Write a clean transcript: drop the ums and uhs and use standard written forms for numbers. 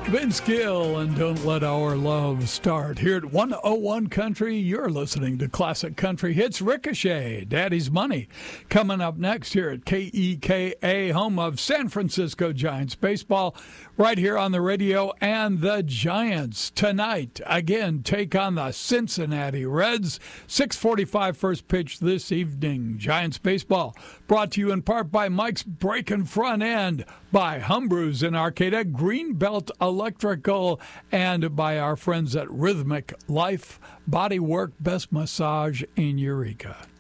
Vince Gill and Don't Let Our Love Start. Here at 101 Country, you're listening to Classic Country Hits. Ricochet, Daddy's Money. Coming up next here at KEKA, home of San Francisco Giants baseball, right here on the radio. And the Giants tonight, again, take on the Cincinnati Reds. 6:45 first pitch this evening. Giants baseball brought to you in part by Mike's Breakin' Front End, by Humbrew's in Arcata, Greenbelt Electrical, and by our friends at Rhythmic Life Bodywork, best massage in Eureka.